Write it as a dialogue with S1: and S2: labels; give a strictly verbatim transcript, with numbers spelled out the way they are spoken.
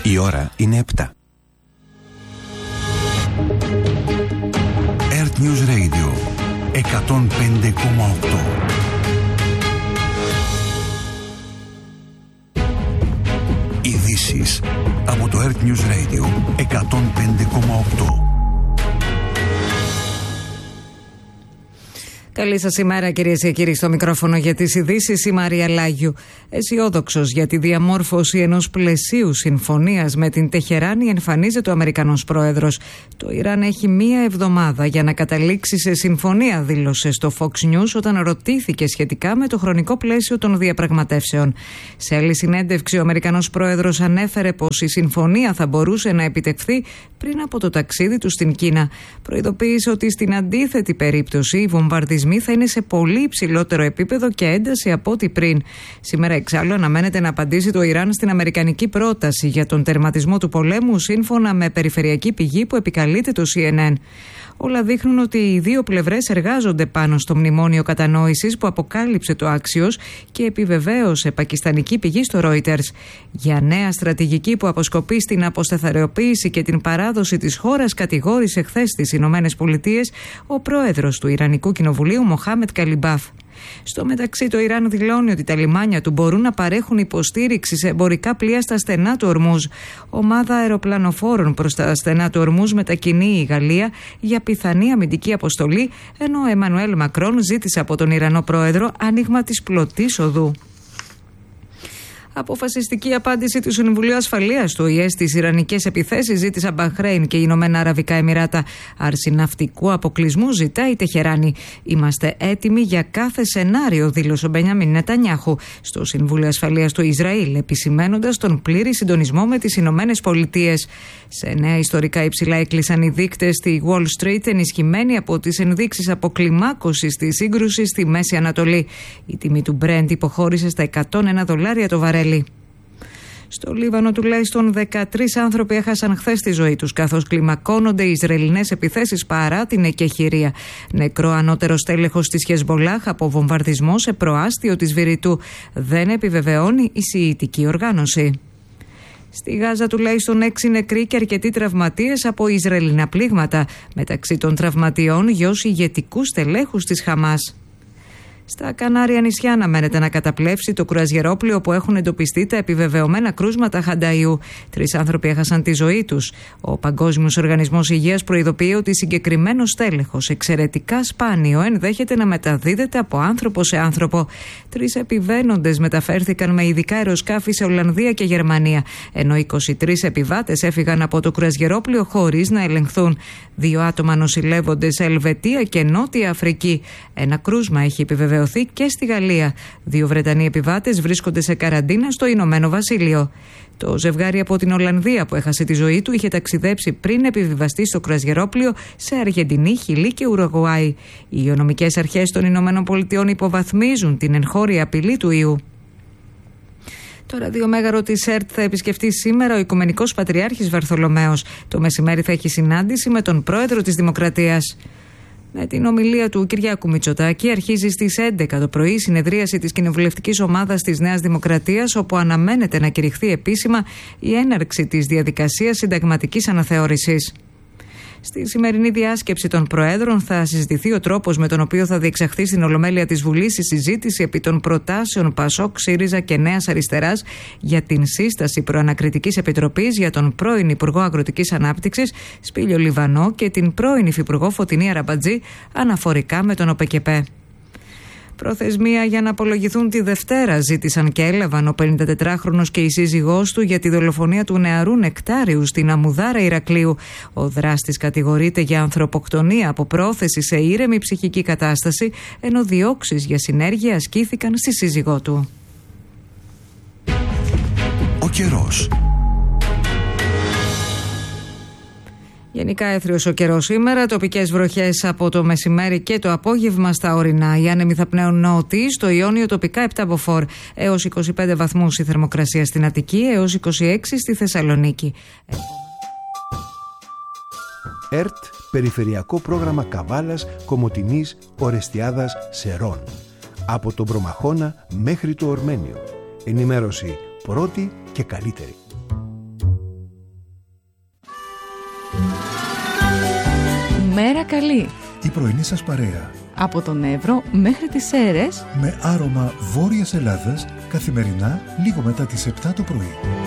S1: Η ώρα είναι επτά. Earth News Radio εκατόν πέντε κόμμα οκτώ. Ειδήσεις από το Earth News Radio εκατόν πέντε κόμμα οκτώ.
S2: Καλή σας ημέρα, κυρίες και κύριοι, στο μικρόφωνο για τις ειδήσεις η Μαρία Λάγιου. Αισιόδοξος για τη διαμόρφωση ενός πλαισίου συμφωνίας με την Τεχεράνη εμφανίζεται ο Αμερικανός πρόεδρος. Το Ιράν έχει μία εβδομάδα για να καταλήξει σε συμφωνία, δήλωσε στο Fox News όταν ρωτήθηκε σχετικά με το χρονικό πλαίσιο των διαπραγματεύσεων. Σε άλλη συνέντευξη, ο Αμερικανός πρόεδρος ανέφερε πως η συμφωνία θα μπορούσε να επιτευχθεί πριν από το ταξίδι του στην Κίνα. Προειδοποίησε ότι στην αντίθετη περίπτωση οι βομβαρδισμοί θα είναι σε πολύ υψηλότερο επίπεδο και ένταση από ό,τι πριν. Σήμερα, εξάλλου, αναμένεται να απαντήσει το Ιράν στην αμερικανική πρόταση για τον τερματισμό του πολέμου, σύμφωνα με περιφερειακή πηγή που επικαλείται το σι εν εν. Όλα δείχνουν ότι οι δύο πλευρές εργάζονται πάνω στο μνημόνιο κατανόησης που αποκάλυψε το Axios και επιβεβαίωσε πακιστανική πηγή στο Reuters. Για νέα στρατηγική που αποσκοπεί στην αποσταθεροποίηση και την παράδοση της χώρας, κατηγόρησε χθες τις Ηνωμένες Πολιτείες ο πρόεδρος του Ιρανικού Κοινοβουλίου, Μοχάμετ Καλιμπάφ. Στο μεταξύ, το Ιράν δηλώνει ότι τα λιμάνια του μπορούν να παρέχουν υποστήριξη σε εμπορικά πλοία στα στενά του Ορμούζ. Ομάδα αεροπλανοφόρων προς τα στενά του Ορμούζ μετακινεί η Γαλλία για πιθανή αμυντική αποστολή, ενώ ο Εμμανουέλ Μακρόν ζήτησε από τον Ιρανό πρόεδρο άνοιγμα της πλωτής οδού. Αποφασιστική απάντηση του Συμβουλίου Ασφαλείας του Ο Η Ε στις ιρανικές επιθέσεις ζήτησαν Μπαχρέιν και οι Ηνωμένα Αραβικά Εμιράτα. Άρση ναυτικού αποκλεισμού ζητάει η Τεχεράνη. Είμαστε έτοιμοι για κάθε σενάριο, δήλωσε ο Μπενιαμίν Νετανιάχου στο Συμβούλιο Ασφαλείας του Ισραήλ, επισημαίνοντας τον πλήρη συντονισμό με τις Ηνωμένες Πολιτείες. Σε νέα ιστορικά υψηλά έκλεισαν οι δείκτες στη Wall Street, ενισχυμένοι από τις ενδείξεις αποκλιμάκωσης της σύγκρουσης στη Μέση Ανατολή. Η τιμή του Brent υποχώρησε στα εκατόν ένα δολάρια το βαρέλι. Στο Λίβανο, τουλάχιστον δεκατρείς άνθρωποι έχασαν χθες τη ζωή τους, καθώς κλιμακώνονται οι Ισραηλινές επιθέσεις παρά την εκεχηρία. Νεκρό ανώτερο στέλεχος της Χεσμολάχ από βομβαρδισμό σε προάστιο της Βηρητού. Δεν επιβεβαιώνει η σιητική οργάνωση. Στη Γάζα, τουλάχιστον έξι νεκροί και αρκετοί τραυματίες από Ισραηλινά πλήγματα. Μεταξύ των τραυματιών, γιος ηγετικού στελέχους της Χαμάς. Στα Κανάρια νησιά αναμένεται να καταπλέψει το κρουαζιερόπλοιο που έχουν εντοπιστεί τα επιβεβαιωμένα κρούσματα χανταϊού. Τρεις άνθρωποι έχασαν τη ζωή τους. Ο Παγκόσμιος Οργανισμός Υγείας προειδοποιεί ότι συγκεκριμένο στέλεχος, εξαιρετικά σπάνιο, ενδέχεται να μεταδίδεται από άνθρωπο σε άνθρωπο. Τρεις επιβαίνοντες μεταφέρθηκαν με ειδικά αεροσκάφη σε Ολλανδία και Γερμανία, ενώ είκοσι τρεις επιβάτες έφυγαν από το κρουαζιερόπλοιο χωρίς να ελεγχθούν. Δύο άτομα νοσηλεύονται σε Ελβετία και Νότια Αφρική. Ένα κρούσμα έχει επιβεβαιωθεί και στη Γαλλία. Δύο Βρετανοί επιβάτες βρίσκονται σε καραντίνα στο Ηνωμένο Βασίλειο. Το ζευγάρι από την Ολλανδία που έχασε τη ζωή του είχε ταξιδέψει πριν επιβιβαστεί στο κρουαζιερόπλοιο σε Αργεντινή, Χιλή και Ουρουγουάη. Οι υγειονομικές αρχές των Ηνωμένων Πολιτειών υποβαθμίζουν την εγχώρια απειλή του ιού. Το ραδιομέγαρο της ΕΡΤ θα επισκεφτεί σήμερα ο Οικουμενικός Πατριάρχης Βαρθολομαίος. Το μεσημέρι θα έχει συνάντηση με τον πρόεδρο της Δημοκρατίας. Με την ομιλία του Κυριάκου Μητσοτάκη αρχίζει στις έντεκα το πρωί η συνεδρίαση της κοινοβουλευτικής ομάδας της Νέας Δημοκρατίας, όπου αναμένεται να κηρυχθεί επίσημα η έναρξη της διαδικασίας συνταγματικής αναθεώρησης. Στη σημερινή διάσκεψη των Προέδρων θα συζητηθεί ο τρόπος με τον οποίο θα διεξαχθεί στην Ολομέλεια της Βουλής η συζήτηση επί των προτάσεων Πασόκ, ΣΥΡΙΖΑ και Νέας Αριστεράς για την σύσταση προανακριτικής επιτροπής για τον πρώην Υπουργό Αγροτικής Ανάπτυξης Σπύλιο Λιβανό και την πρώην Υφυπουργό Φωτεινή Αραμπατζή αναφορικά με τον ΟΠΕΚΕΠΕ. Προθεσμία για να απολογηθούν τη Δευτέρα ζήτησαν και έλαβαν ο πενηντατετράχρονος και η σύζυγός του για τη δολοφονία του νεαρού Νεκτάριου στην Αμμουδάρα Ηρακλείου. Ο δράστης κατηγορείται για ανθρωποκτονία από πρόθεση σε ήρεμη ψυχική κατάσταση, ενώ διώξεις για συνέργεια ασκήθηκαν στη σύζυγό του.
S1: Ο καιρός.
S2: Γενικά έθριος ο καιρός σήμερα, τοπικές βροχές από το μεσημέρι και το απόγευμα στα ορεινά. Οι άνεμοι θα πνέουν νότιοι, στο Ιόνιο τοπικά επτά μποφόρ, έως είκοσι πέντε βαθμούς η θερμοκρασία στην Αττική, έως είκοσι έξι στη Θεσσαλονίκη.
S3: ΕΡΤ, Περιφερειακό Πρόγραμμα Καβάλας, Κομοτηνής, Ορεστιάδας, Σερών. Από τον Προμαχώνα μέχρι το Ορμένιο. Ενημέρωση πρώτη και καλύτερη.
S4: Μέρα καλή.
S5: Η πρωινή σας παρέα.
S4: Από τον Εύρο μέχρι τις Σέρρες.
S5: Με άρωμα Βόρειας Ελλάδας, καθημερινά λίγο μετά τις επτά το πρωί.